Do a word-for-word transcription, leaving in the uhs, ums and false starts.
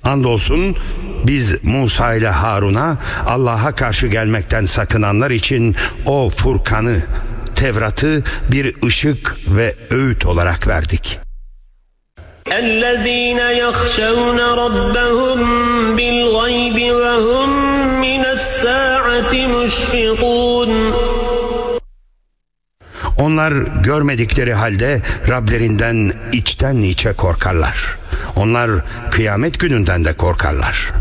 Andolsun biz Musa ile Harun'a Allah'a karşı gelmekten sakınanlar için o Furkan'ı, Tevrat'ı bir ışık ve öğüt olarak verdik. اَلَّذ۪ينَ يَخْشَوْنَ رَبَّهُمْ بِالْغَيْبِ وَهُمْ مِنَ السَّاعَةِ مُشْفِقُونَ. Onlar görmedikleri halde Rablerinden içten içe korkarlar. Onlar kıyamet gününden de korkarlar.